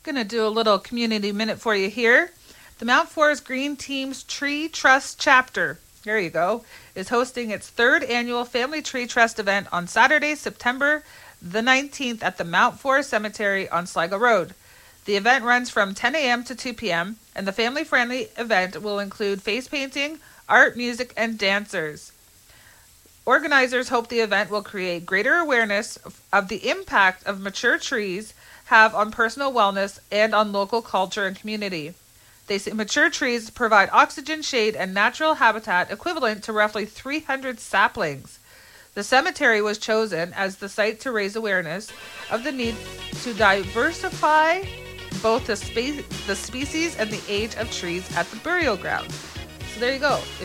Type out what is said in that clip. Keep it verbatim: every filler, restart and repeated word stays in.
Gonna do a little community minute for you here. The Mount Forest Green Team's Tree Trust chapter, there you go, is hosting its third annual Family Tree Trust event on Saturday, September the nineteenth at the Mount Forest Cemetery on Sligo Road. The event runs from ten a.m. to two p.m., and the family-friendly event will include face painting, art, music, and dancers. Organizers hope the event will create greater awareness of the impact of mature trees have on personal wellness and on local culture and community. They say mature trees provide oxygen, shade, and natural habitat equivalent to roughly three hundred saplings. The cemetery was chosen as the site to raise awareness of the need to diversify both the, spe- the species and the age of trees at the burial ground. So there you go.